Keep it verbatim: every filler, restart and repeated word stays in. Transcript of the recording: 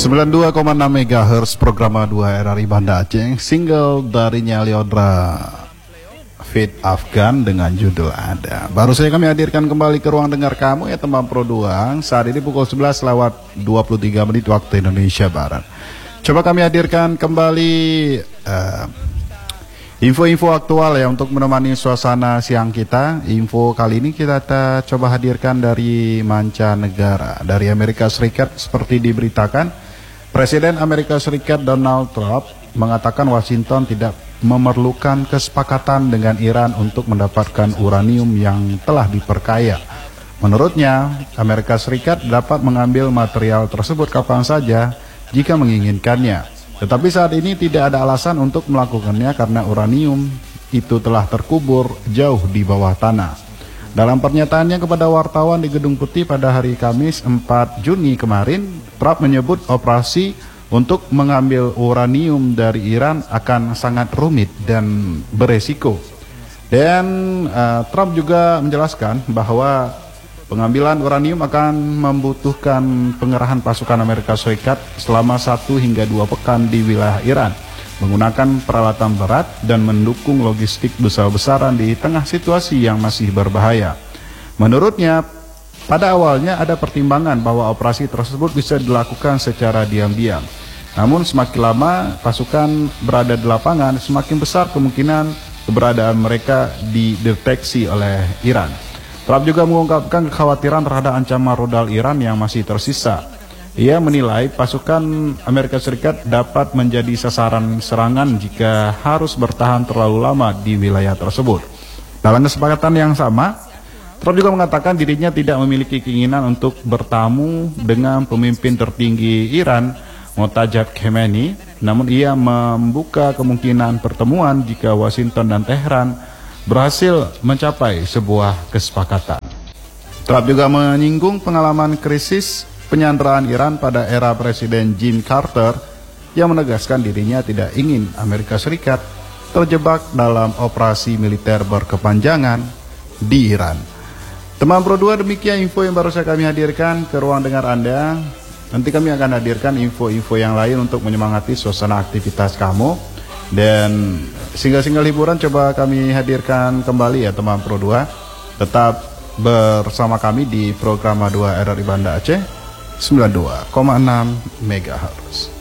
sembilan puluh dua koma enam megahertz program dua R R I Banda Aceh, single darinya Leodra Fit Afgan dengan judul Ada. Baru saja kami hadirkan kembali ke ruang dengar kamu ya teman Pro dua. Saat ini pukul sebelas lewat dua puluh tiga menit waktu Indonesia Barat. Coba kami hadirkan kembali uh, info-info aktual ya untuk menemani suasana siang kita. Info kali ini kita coba hadirkan dari mancanegara, dari Amerika Serikat. Seperti diberitakan, Presiden Amerika Serikat Donald Trump mengatakan Washington tidak memerlukan kesepakatan dengan Iran untuk mendapatkan uranium yang telah diperkaya. Menurutnya, Amerika Serikat dapat mengambil material tersebut kapan saja jika menginginkannya. Tetapi saat ini tidak ada alasan untuk melakukannya karena uranium itu telah terkubur jauh di bawah tanah. Dalam pernyataannya kepada wartawan di Gedung Putih pada hari Kamis empat Juni kemarin, Trump menyebut operasi untuk mengambil uranium dari Iran akan sangat rumit dan beresiko. Dan uh, Trump juga menjelaskan bahwa pengambilan uranium akan membutuhkan pengerahan pasukan Amerika Serikat selama satu hingga dua pekan di wilayah Iran, menggunakan peralatan berat dan mendukung logistik besar-besaran di tengah situasi yang masih berbahaya. Menurutnya, pada awalnya ada pertimbangan bahwa operasi tersebut bisa dilakukan secara diam-diam. Namun semakin lama pasukan berada di lapangan, semakin besar kemungkinan keberadaan mereka dideteksi oleh Iran. Trump juga mengungkapkan kekhawatiran terhadap ancaman rudal Iran yang masih tersisa. Ia menilai pasukan Amerika Serikat dapat menjadi sasaran serangan jika harus bertahan terlalu lama di wilayah tersebut. Dalam kesepakatan yang sama, Trump juga mengatakan dirinya tidak memiliki keinginan untuk bertamu dengan pemimpin tertinggi Iran, Mojtaba Khamenei, namun ia membuka kemungkinan pertemuan jika Washington dan Teheran berhasil mencapai sebuah kesepakatan. Trump juga menyinggung pengalaman krisis penyanderaan Iran pada era Presiden Jimmy Carter yang menegaskan dirinya tidak ingin Amerika Serikat terjebak dalam operasi militer berkepanjangan di Iran. Teman Pro dua, demikian info yang baru saja kami hadirkan ke ruang dengar Anda. Nanti kami akan hadirkan info-info yang lain untuk menyemangati suasana aktivitas kamu. Dan single-single hiburan coba kami hadirkan kembali ya teman Pro dua. Tetap bersama kami di program dua R R I Banda Aceh sembilan puluh dua koma enam megahertz.